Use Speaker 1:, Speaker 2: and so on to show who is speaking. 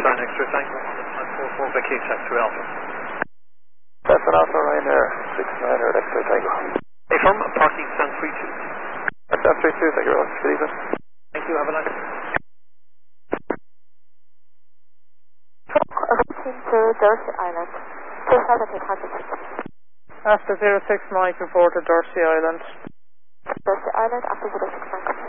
Speaker 1: 9 Extra Tango, 44 Vicky, check 2 Alpha.
Speaker 2: That's an Alpha Ryanair, 69 Extra Tango.
Speaker 1: Hey, firm, parking stand 32.
Speaker 2: Stand 32, thank you very much. Good evening.
Speaker 1: Thank you, have a nice day.
Speaker 3: Routine to Dorsey Island. 2,800.
Speaker 4: After 06 Mike, report to Dorsey Island.
Speaker 3: Dorsey Island, after 06 Mike.